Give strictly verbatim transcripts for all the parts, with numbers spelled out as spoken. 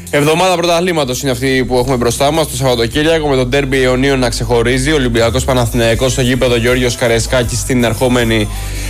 Εβδομάδα πρωταθλήματος είναι αυτή που έχουμε μπροστά μας το Σαββατοκύριακο, με τον ντέρμπι Ιωνίων να ξεχωρίζει. Ολυμπιακός Παναθηναϊκός στο γήπεδο Γεώργιος Καραϊσκάκης την ερχόμενη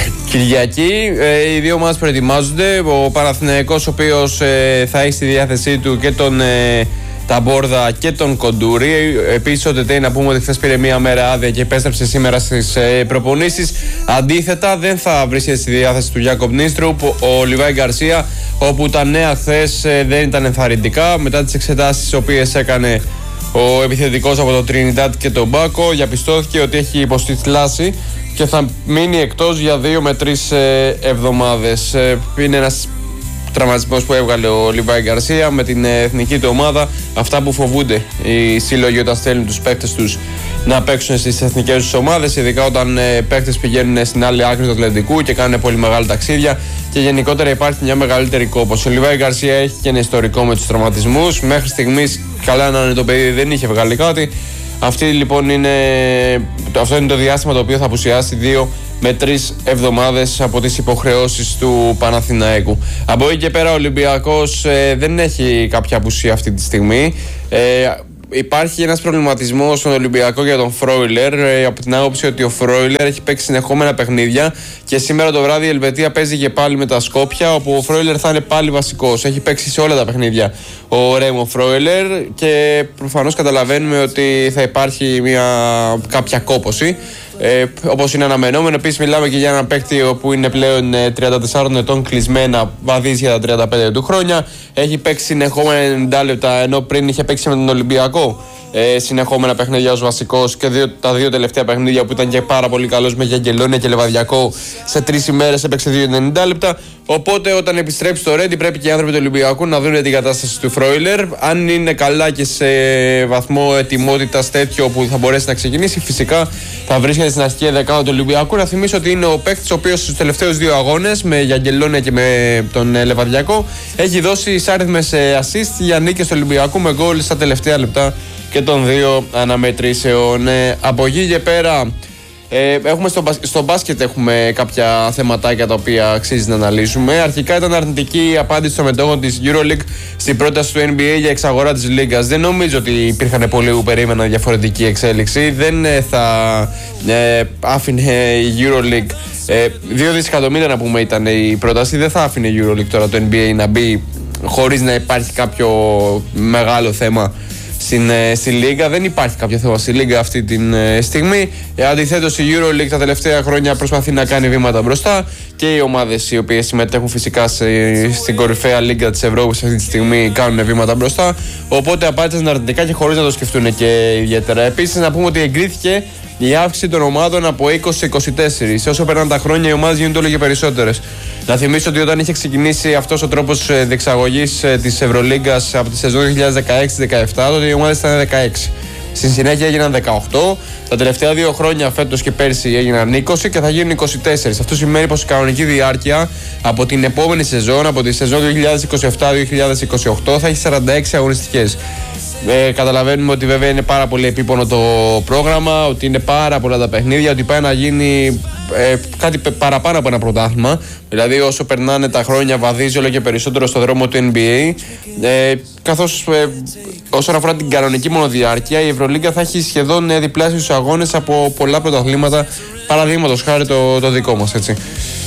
Κυριακή. Ε, οι δύο ομάδες προετοιμάζονται. Ο Παναθηναϊκός, ο οποίος ε, θα έχει στη διάθεσή του και τον ε, Ταμπόρδα και τον Κοντούρη. Επίσης, ο Τετέι, να πούμε ότι χθες πήρε μία μέρα άδεια και επέστρεψε σήμερα στις ε, προπονήσεις. Αντίθετα, δεν θα βρίσκεται στη διάθεση του Γιάκοπ Νίστρουπ ο Λιβάη Γκαρσία, όπου τα νέα χθες ε, δεν ήταν ενθαρρυντικά. Μετά τις εξετάσεις τις οποίες έκανε ο επιθετικός από το Τρινιντάτ και τον Μπάκο, διαπιστώθηκε ότι έχει υποστεί θλάση και θα μείνει εκτός για δύο με τρεις ε, εβδομάδες. Ε, είναι ένας τραυματισμός που έβγαλε ο Λιβάη Γκαρσία με την εθνική του ομάδα. Αυτά που φοβούνται οι σύλλογοι όταν στέλνουν τους παίκτες τους να παίξουν στις εθνικές τους ομάδες, ειδικά όταν ε, παίκτες πηγαίνουν στην άλλη άκρη του Ατλαντικού και κάνουν πολύ μεγάλα ταξίδια και γενικότερα υπάρχει μια μεγαλύτερη κόπωση. Ο Λιβάη Γκαρσία έχει και ένα ιστορικό με τους τραυματισμούς. Μέχρι στιγμής, καλά να είναι το παιδί, δεν είχε βγάλει κάτι. Αυτή λοιπόν είναι, αυτό είναι το διάστημα το οποίο θα απουσιάσει δύο με τρεις εβδομάδες από τις υποχρεώσεις του Παναθηναϊκού. Από εκεί και πέρα ο Ολυμπιακός ε, δεν έχει κάποια απουσία αυτή τη στιγμή. Ε, Υπάρχει ένας προβληματισμός στον Ολυμπιακό για τον Φρόιλερ, ε, από την άποψη ότι ο Φρόιλερ έχει παίξει συνεχόμενα παιχνίδια και σήμερα το βράδυ η Ελβετία παίζει και πάλι με τα Σκόπια, όπου ο Φρόιλερ θα είναι πάλι βασικός. Έχει παίξει σε όλα τα παιχνίδια ο Ρέμο Φρόιλερ και προφανώς καταλαβαίνουμε ότι θα υπάρχει μια, κάποια κόπωση. Ε, όπως είναι αναμενόμενο. Επίσης, μιλάμε και για έναν παίκτη που είναι πλέον τριάντα τεσσάρων ετών, κλεισμένα, βαδίζει για τα τριάντα πέντε του χρόνια. Έχει παίξει συνεχόμενα ενενήντα λεπτά, ενώ πριν είχε παίξει με τον Ολυμπιακό ε, συνεχόμενα παιχνίδια ως βασικός και δύο, τα δύο τελευταία παιχνίδια που ήταν και πάρα πολύ καλός με Γιαγγελόνια και Λεβαδιακό. Σε τρεις ημέρες έπαιξε δύο ενενήντα λεπτά. Οπότε, όταν επιστρέψει το Ρέντι, πρέπει και οι άνθρωποι του Ολυμπιακού να δουν την κατάσταση του Φρόιλερ. Αν είναι καλά και σε βαθμό ετοιμότητας τέτοιο που θα μπορέσει να ξεκινήσει, φυσικά θα βρίσκεται στην αρχική δεκάδα του Ολυμπιακού. Να θυμίσω ότι είναι ο παίκτης ο οποίος στους τελευταίους δύο αγώνες, με Γιαγγελόνια και με τον Λεβαδιακό, έχει δώσει εισάριθμες assist για νίκες του Ολυμπιακού με γκολ στα τελευταία λεπτά και των δύο αναμετρήσεων. Ε, από εκεί και πέρα, ε, έχουμε στο, στο μπάσκετ έχουμε κάποια θεματάκια τα οποία αξίζει να αναλύσουμε. Αρχικά ήταν αρνητική η απάντηση των μετόχων της EuroLeague στην πρόταση του N B A για εξαγορά της Λίγκας. Δεν νομίζω ότι υπήρχαν πολλοί που περίμεναν διαφορετική εξέλιξη. Δεν ε, θα ε, άφηνε η EuroLeague ε, δύο δισεκατομμύρια να πούμε ήταν η πρόταση. Δεν θα άφηνε η EuroLeague τώρα το N B A να μπει χωρίς να υπάρχει κάποιο μεγάλο θέμα Στην, στη Λίγκα. Δεν υπάρχει κάποιο θέμα στη Λίγκα αυτή τη στιγμή. Ε, αντιθέτως, η EuroLeague τα τελευταία χρόνια προσπαθεί να κάνει βήματα μπροστά και οι ομάδες οι οποίες συμμετέχουν φυσικά σε, στην κορυφαία Λίγκα της Ευρώπης αυτή τη στιγμή κάνουν βήματα μπροστά. Οπότε απάντησαν αρνητικά και χωρίς να το σκεφτούν και ιδιαίτερα. Επίσης, να πούμε ότι εγκρίθηκε η αύξηση των ομάδων από είκοσι σε είκοσι τέσσερα. Όσο περνάνε τα χρόνια, οι ομάδες γίνονται όλο και περισσότερες. Να θυμίσω ότι όταν είχε ξεκινήσει αυτός ο τρόπος διεξαγωγής της Ευρωλίγκας από τη σεζόν δύο χιλιάδες δεκαέξι δεκαεπτά, τότε οι ομάδες ήταν δεκαέξι. Στη συνέχεια έγιναν δεκαοκτώ. Τα τελευταία δύο χρόνια, φέτος και πέρσι, έγιναν είκοσι και θα γίνουν είκοσι τέσσερα. Αυτό σημαίνει πως η κανονική διάρκεια από την επόμενη σεζόν, από τη σεζόν δύο χιλιάδες είκοσι επτά δύο χιλιάδες είκοσι οκτώ, θα έχει σαράντα έξι αγωνιστικές. Ε, καταλαβαίνουμε ότι βέβαια είναι πάρα πολύ επίπονο το πρόγραμμα, ότι είναι πάρα πολλά τα παιχνίδια, ότι πάει να γίνει ε, κάτι παραπάνω από ένα πρωτάθλημα. Δηλαδή, όσο περνάνε τα χρόνια, βαδίζει όλο και περισσότερο στο δρόμο του N B A. Ε, καθώς ε, όσον αφορά την κανονική μονοδιάρκεια, η Ευρωλίγκα θα έχει σχεδόν ε, διπλάσιους αγώνες από πολλά πρωταθλήματα. Παραδείγματος χάρη το, το δικό μας, έτσι.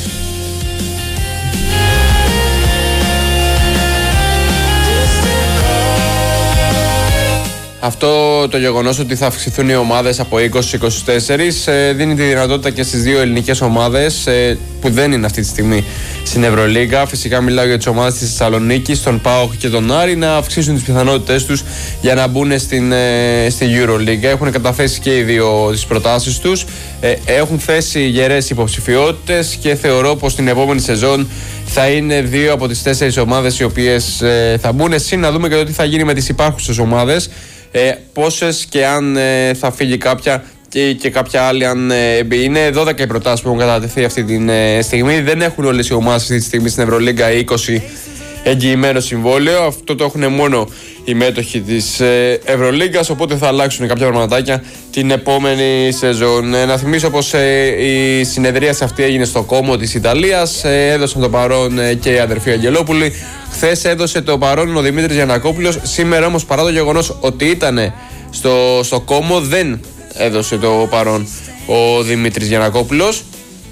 Αυτό το γεγονός ότι θα αυξηθούν οι ομάδες από είκοσι σε είκοσι τέσσερα ε, δίνει τη δυνατότητα και στις δύο ελληνικές ομάδες ε, που δεν είναι αυτή τη στιγμή στην Ευρωλίγκα. Φυσικά μιλάω για τις ομάδες της Θεσσαλονίκης, τον ΠΑΟΚ και τον Άρη, να αυξήσουν τις πιθανότητες τους για να μπουν στην, ε, στη Euroleague. Έχουν καταθέσει και οι δύο τις προτάσεις τους. Ε, έχουν θέσει γερές υποψηφιότητες και θεωρώ πως την επόμενη σεζόν θα είναι δύο από τις τέσσερις ομάδες οι οποίες ε, θα μπουν. Συν να δούμε και το τι θα γίνει με τις υπάρχουσες ομάδες. Ε, πόσες και αν ε, θα φύγει κάποια και, και κάποια άλλη αν ε, μπει. Είναι δώδεκα οι προτάσεις που έχουν κατατεθεί αυτή τη ε, στιγμή. Δεν έχουν όλες οι ομάδες αυτή τη στιγμή στην Ευρωλίγκα είκοσι εγγυημένο συμβόλαιο. Αυτό το έχουν μόνο οι μέτοχοι της Ευρωλίγκας, οπότε θα αλλάξουν κάποια πραγματάκια την επόμενη σεζόν. Να θυμίσω πως η συνεδρίαση αυτή έγινε στο Κόμο της Ιταλίας, έδωσαν το παρόν και οι αδερφοί Αγγελόπουλοι. Χθες έδωσε το παρόν ο Δημήτρης Γιαννακόπουλος. Σήμερα όμως, παρά το γεγονός ότι ήταν στο, στο Κόμο, δεν έδωσε το παρόν ο Δημήτρης Γιαννακόπουλος.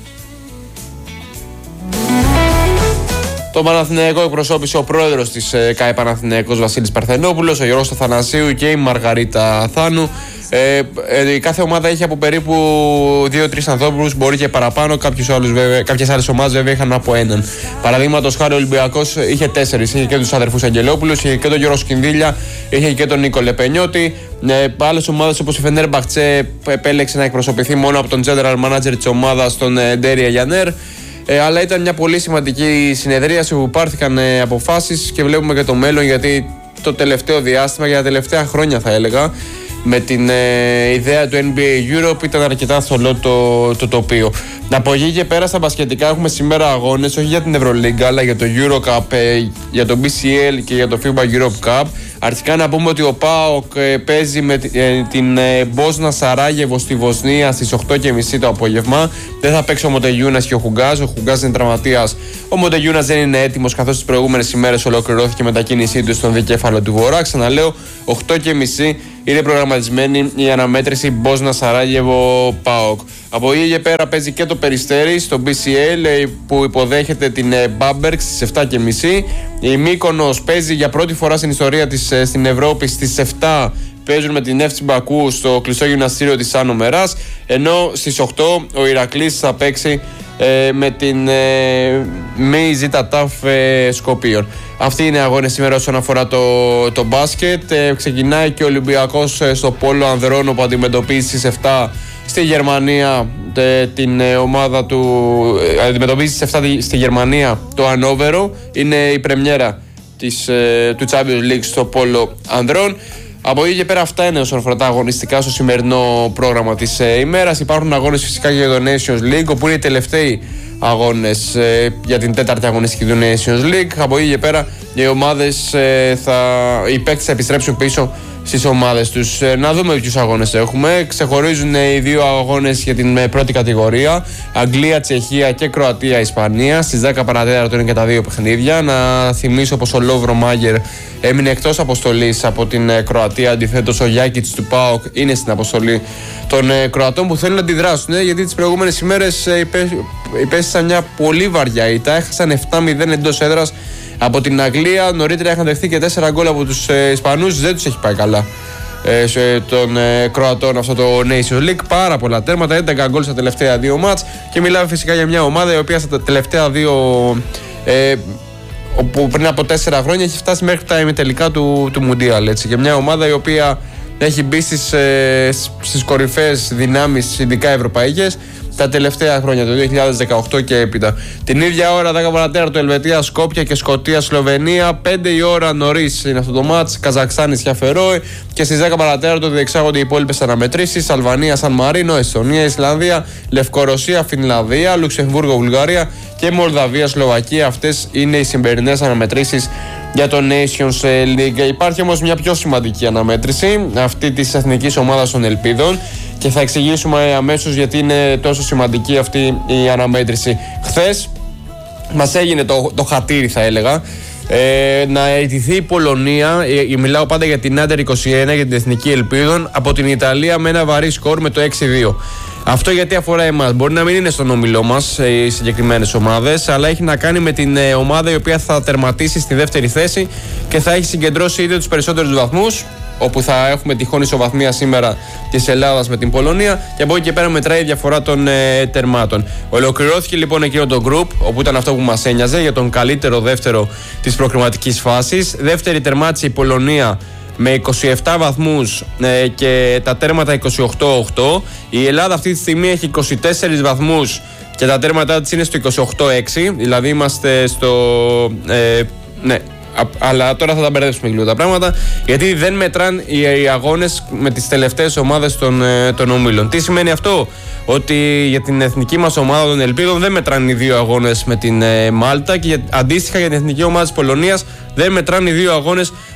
Το Παναθηναϊκό εκπροσώπησε ο πρόεδρος της ΚΑΕ Παναθηναϊκός Βασίλης Παρθενόπουλος, ο Γιώργος Αθανασίου και η Μαργαρίτα Θάνου. Ε, ε, κάθε ομάδα έχει από περίπου δύο τρεις ανθρώπους, μπορεί και παραπάνω. Κάποιες άλλες ομάδες βέβαια είχαν από έναν. Παραδείγματος χάρη, ο Ολυμπιακός είχε τέσσερις. Είχε και τους αδερφούς Αγγελόπουλους, είχε και τον Γιώργο Σκινδύλια, είχε και τον Νίκο Λεπενιώτη. Ε, άλλες ομάδες όπως η Φενέρμπαχτσε επέλεξε να εκπροσωπηθεί μόνο από τον general manager της ομάδας, τον Ντέρια Γιαννέρ. Ε, αλλά ήταν μια πολύ σημαντική συνεδρίαση που πάρθηκαν ε, αποφάσεις και βλέπουμε και το μέλλον, γιατί το τελευταίο διάστημα, για τα τελευταία χρόνια θα έλεγα, με την ε, ιδέα του N B A Europe ήταν αρκετά θολό το, το τοπίο. Από εκεί και πέρα στα μπασκετικά έχουμε σήμερα αγώνες, όχι για την Ευρωλίγκα αλλά για το Eurocup, ε, για το μπι σι ελ και για το φίμπα Europe Cup. Αρχικά να πούμε ότι ο ΠΑΟΚ ε, παίζει με ε, την ε, Μπόσνα Σαράγεβο στη Βοσνία στις οκτώ και μισή το απόγευμα. Δεν θα παίξει ο Μοντεγιούνας και ο Χουγκάς. Ο Χουγκάς είναι τραυματίας. Ο Μοντεγιούνας δεν είναι έτοιμος, καθώς τις προηγούμενες ημέρες ολοκληρώθηκε μετακίνησή του στον δικέφαλο του Βορρά. Ξαναλέω, οκτώ και μισή είναι προγραμματισμένη η αναμέτρηση Μπόσνα Σαράγεβο ΠΑΟΚ. Από εκεί και πέρα παίζει και το Περιστέρι στο μπι σι ελ που υποδέχεται την Μπάμπεργκ στις επτά και μισή. Η Μύκονος παίζει για πρώτη φορά στην ιστορία της στην Ευρώπη στις επτά. Παίζουν με την Εύτσι Μπακού στο κλειστό γυμναστήριο της Άνω Μεράς. Ενώ στις οκτώ ο Ηρακλής θα παίξει ε, με την ε, Μη Ζήτα Ταφ ε, Σκοπίων. Αυτοί είναι οι αγώνες σήμερα όσον αφορά το, το μπάσκετ. Ε, ξεκινάει και ο Ολυμπιακός ε, στο πόλο ανδρών που αντιμετωπίζει στις επτά στη Γερμανία ε, την ε, ομάδα του. Ε, αντιμετωπίζει στις επτά στη Γερμανία το Ανόβερο. Είναι η πρεμιέρα της, ε, του Champions League στο πόλο ανδρών. Από εκεί και πέρα αυτά είναι όσον αφορά τα αγωνιστικά στο σημερινό πρόγραμμα της ε, ημέρας. Υπάρχουν αγώνες φυσικά για το Nations League, όπου είναι οι τελευταίοι αγώνες ε, για την τέταρτη αγωνιστική του Nations League. Από εκεί και πέρα οι ομάδες, ε, θα, οι παίκτες θα επιστρέψουν πίσω στις ομάδες τους. Ε, να δούμε ποιους αγώνες έχουμε. Ξεχωρίζουν ε, οι δύο αγώνες για την ε, πρώτη κατηγορία. Αγγλία, Τσεχία και Κροατία, Ισπανία. Στις δέκα παρατέταρτο είναι και τα δύο παιχνίδια. Να θυμίσω πως ο Λόβρο Μάγερ έμεινε εκτός αποστολής από την ε, Κροατία. Αντιθέτως ο Γιάκιτς του ΠΑΟΚ είναι στην αποστολή των ε, Κροατών που θέλουν να αντιδράσουν, ε, γιατί τις προηγούμενες ημέρες ε, υπέ, υπέστησαν μια πολύ βαριά ήττα. Έχασαν επτά μηδέν εντός έδρας από την Αγγλία. Νωρίτερα είχαν δεχθεί και τέσσερα γκολ από τους ε, Ισπανούς. Δεν τους έχει πάει καλά ε, σε, των ε, Κροατών αυτό το Nations League. Πάρα πολλά τέρματα, έντεκα γκολ στα τελευταία δύο μάτς. Και μιλάμε φυσικά για μια ομάδα η οποία στα τελευταία δύο, ε, όπου πριν από τέσσερα χρόνια έχει φτάσει μέχρι τα ημιτελικά του, του Μουντιάλ. Έτσι. Και μια ομάδα η οποία έχει μπει στις, ε, στις κορυφαίες δυνάμεις, ειδικά ευρωπαϊκές, τα τελευταία χρόνια, το δύο χιλιάδες δεκαοκτώ και έπειτα. Την ίδια ώρα, δέκα παρατέταρτο, Ελβετία, Σκόπια και Σκωτία, Σλοβενία. πέντε η ώρα νωρίς είναι αυτό το μάτς. Καζακστάν, Νησιά Φερόε. Και στις δέκα παρατέταρτο διεξάγονται οι υπόλοιπες αναμετρήσεις. Αλβανία, Σαν Μαρίνο, Εστονία, Ισλανδία, Λευκορωσία, Φινλανδία, Λουξεμβούργο, Βουλγαρία και Μολδαβία, Σλοβακία. Αυτές είναι οι σημερινές αναμετρήσεις για το Nations League. Υπάρχει όμως μια πιο σημαντική αναμέτρηση, αυτή της εθνικής ομάδας των Ελπίδων, και θα εξηγήσουμε αμέσως γιατί είναι τόσο σημαντική αυτή η αναμέτρηση. Χθες μας έγινε το, το χατήρι, θα έλεγα, ε, να αιτηθεί η Πολωνία, ε, μιλάω πάντα για την Άντερ είκοσι ένα, για την Εθνική Ελπίδων, από την Ιταλία με ένα βαρύ σκορ με το έξι δύο. Αυτό γιατί αφορά εμάς. Μπορεί να μην είναι στον όμιλό μας οι συγκεκριμένες ομάδες, αλλά έχει να κάνει με την ομάδα η οποία θα τερματίσει στη δεύτερη θέση και θα έχει συγκεντρώσει είτε τους περισσότερους βαθμούς, όπου θα έχουμε τυχόν ισοβαθμία σήμερα της Ελλάδας με την Πολωνία, και από εκεί και πέρα μετράει η διαφορά των ε, τερμάτων. Ολοκληρώθηκε λοιπόν εκείνο το group, όπου ήταν αυτό που μας ένοιαζε για τον καλύτερο δεύτερο της προκριματικής φάσης. Δεύτερη τερμάτισε η Πολωνία με είκοσι επτά βαθμούς ε, και τα τέρματα είκοσι οκτώ οκτώ. Η Ελλάδα αυτή τη στιγμή έχει είκοσι τέσσερις βαθμούς και τα τέρματά της είναι στο είκοσι οκτώ έξι, δηλαδή είμαστε στο... Ε, ναι, αλλά τώρα θα τα μπερδέψουμε λίγο τα πράγματα, γιατί δεν μετράν οι αγώνες με τις τελευταίες ομάδες των, των ομίλων. Τι σημαίνει αυτό? Ότι για την εθνική μας ομάδα των Ελπίδων δεν μετράν οι δύο αγώνες με την ε, Μάλτα, και για, αντίστοιχα για την εθνική ομάδα της Πολωνίας δεν μετράν οι δύο αγώνες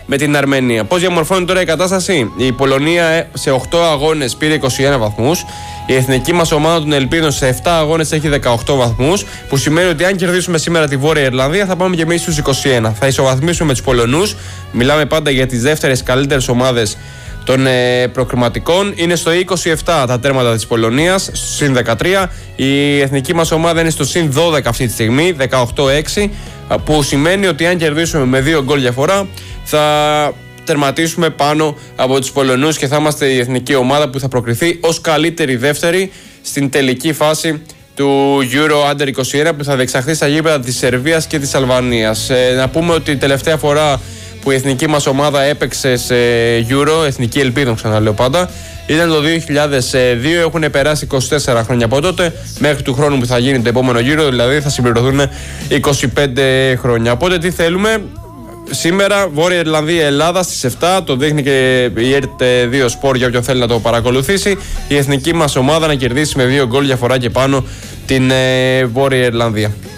με την Αρμενία. Πώς διαμορφώνει τώρα η κατάσταση? Η Πολωνία σε οκτώ αγώνες πήρε είκοσι ένα βαθμούς. Η εθνική μας ομάδα των Ελπίδων σε επτά αγώνες έχει δεκαοκτώ βαθμούς. Που σημαίνει ότι αν κερδίσουμε σήμερα τη Βόρεια Ιρλανδία θα πάμε και εμείς στους είκοσι ένα. Θα ισοβαθμίσουμε με τους Πολωνούς. Μιλάμε πάντα για τις δεύτερες καλύτερες ομάδες των ε, προκριματικών. Είναι στο είκοσι επτά τα τέρματα της Πολωνίας, στο συν δεκατρία. Η εθνική μας ομάδα είναι στο συν δώδεκα αυτή τη στιγμή, δεκαοκτώ έξι. Που σημαίνει ότι αν κερδίσουμε με δύο γκολ διαφορά θα τερματίσουμε πάνω από τους Πολωνούς και θα είμαστε η εθνική ομάδα που θα προκριθεί ως καλύτερη δεύτερη στην τελική φάση του Euro Under είκοσι ένα που θα διεξαχθεί στα γήπεδα της Σερβίας και της Αλβανίας. Ε, να πούμε ότι η τελευταία φορά που η εθνική μας ομάδα έπαιξε σε Euro, εθνική ελπίδων ξαναλέω πάντα, ήταν το δύο χιλιάδες δύο, έχουν περάσει είκοσι τέσσερα χρόνια από τότε, μέχρι του χρόνου που θα γίνει το επόμενο Euro, δηλαδή θα συμπληρωθούν είκοσι πέντε χρόνια. Οπότε τι θέλουμε? Σήμερα Βόρεια Ιρλανδία Ελλάδα στις επτά, το δείχνει και η ΕΡΤ δύο Sport για όποιον θέλει να το παρακολουθήσει. Η εθνική μας ομάδα να κερδίσει με δύο γκολ διαφορά και πάνω την ε, Βόρεια Ιρλανδία.